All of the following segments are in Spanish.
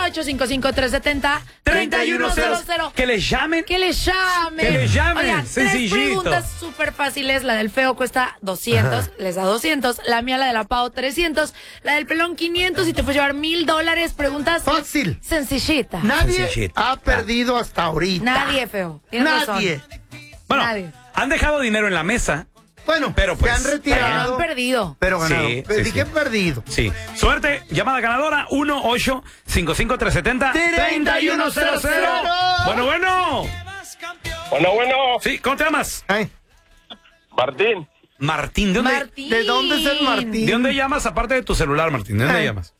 1-855-370-3100. Que les llamen. Que les llamen. Que les llamen. Oigan, Sencillito. 3 preguntas súper fáciles. La del feo cuesta 200, les da 200. La mía, la de la Pau, 300. La del pelón, 500 y te puedes llevar $1000. Preguntas fácil. Sencillita. Nadie ha perdido hasta ahorita. Nadie, feo. Tienes Nadie. razón. Bueno, Nadie. han dejado dinero en la mesa. Bueno, pero pues, se han retirado. Han perdido. Pero ganado. Sí, Dije perdido. Sí. Suerte, llamada ganadora, 1-855-370-3100. Bueno. Bueno. Sí, ¿cómo te llamas? Martín. Martín, ¿de dónde? Martín. ¿De dónde es el Martín? ¿De dónde llamas aparte de tu celular, Martín? ¿De dónde llamas?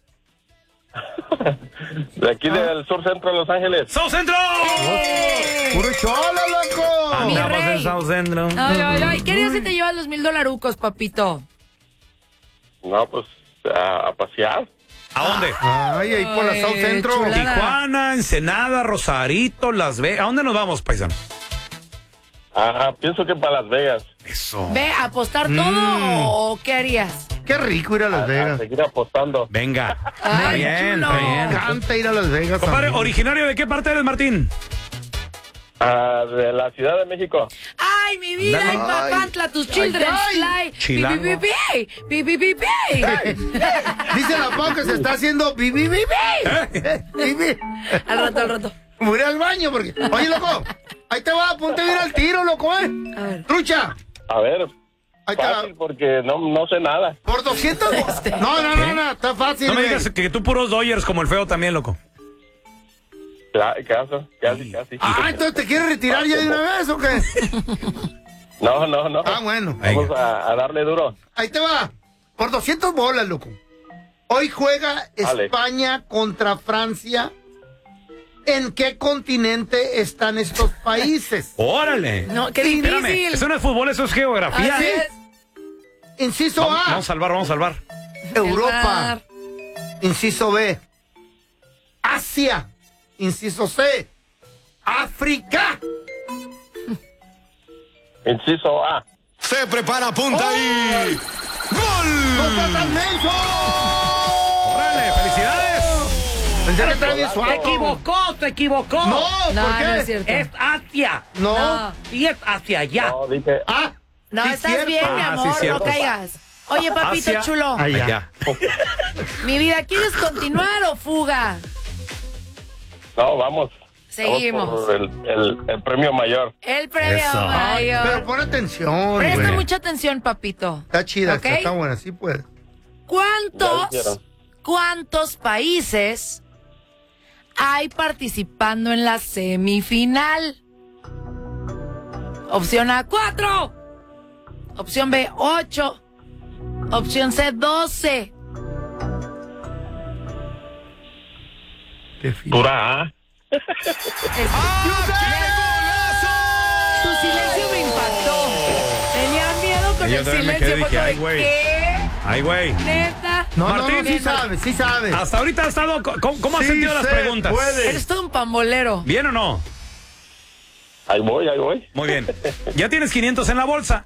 De aquí del sur centro de Los Ángeles. ¡South Centro! ¡Puro cholo, loco! Andamos rey. en South Centro. Ay. ¿Qué día si te llevas los $1000, papito? No, pues a pasear. ¿A dónde? Ay, ahí por la South Centro. chulada. Tijuana, Ensenada, Rosarito, Las Vegas. ¿A dónde nos vamos, paisano? Pienso que para Las Vegas. Eso. ¿Ve a apostar todo o qué harías? Qué rico ir a Las A Vegas. seguir apostando. Venga. Ay, chulo. Está bien. Me encanta ir a Las Vegas. Compadre, amigo. ¿originario de qué parte eres, Martín? De la Ciudad de México. Ay, mi vida, Ay. en Papantla, tus children fly. Chilango. Pi. Dice la Pau que se está haciendo bibi. Al rato. Voy al baño porque... Oye, loco, ahí te va, ponte bien al tiro, loco, A ver. Trucha. A ver, Ahí te va. fácil porque no sé nada. Por 200... No, está fácil, No me güey. digas que tú puros Dodgers como el feo también, loco. Casi. Entonces te quieres retirar ya de una vez o qué? No. Bueno. Vamos a darle duro. Ahí te va. Por 200 bolas, loco. Hoy juega Vale. España contra Francia. ¿En qué continente están estos países? ¡Órale! No, qué Espérame, difícil. eso no es fútbol, eso es geografía. Así es. Inciso A, Vamos a salvar. Europa. Inciso B, Asia. Inciso C, África. Inciso A. Se prepara, punta y... ¡Gol! ¡No estás tan menso! ¡Órale! ¡Felicidades! Pensé que traía bien suave. Se equivocó. No, No, ¿por no qué? es cierto. Es hacia. No. Y es hacia allá. No, dije. Ah, No, sí, estás cierto. bien, mi Ah, sí, amor, no cierto. caigas. Oye, papito Asia. chulo. Allá. Mi vida, ¿quieres continuar o fuga? No, vamos. Seguimos. Vamos por el premio mayor. El premio Eso. mayor. Pero pon atención, Presta güey. mucha atención, papito. Está chida, ¿Ok? está buena, sí puede. ¿Cuántos países hay participando en la semifinal? Opción A, 4. Opción B, 8. Opción C, 12. Qué fino. Pura A. Tu silencio me impactó. Tenía miedo con Yo el también me silencio. quedé, Fue dije, como ay, de, güey. ¿qué? Ay, güey. ¿Neta? No, Martín, sí sabe, sí sabe. Hasta ahorita has estado... ¿Cómo has Sí sentido las se preguntas? puede. Eres todo un pambolero. ¿Bien o no? Ahí voy. Muy bien. Ya tienes 500 en la bolsa.